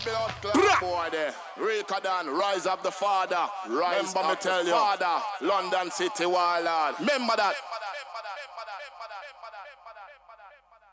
Blood clot boy there. Rikadan, rise up the father. Rise remember me tell you. Father, London City Warlord. Remember that.